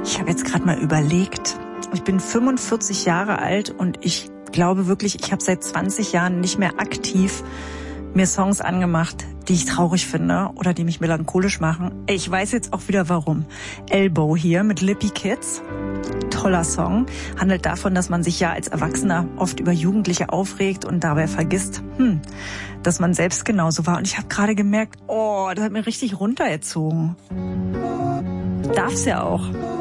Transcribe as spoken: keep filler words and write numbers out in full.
Ich habe jetzt gerade mal überlegt. Ich bin fünfundvierzig Jahre alt und ich glaube wirklich, ich habe seit zwanzig Jahren nicht mehr aktiv mir Songs angemacht, die ich traurig finde oder die mich melancholisch machen. Ich weiß jetzt auch wieder warum. Elbow hier mit Lippy Kids. Toller Song. Handelt davon, dass man sich ja als Erwachsener oft über Jugendliche aufregt und dabei vergisst, hm, dass man selbst genauso war. Und ich habe gerade gemerkt, oh, das hat mir richtig runtergezogen. Darf's ja auch.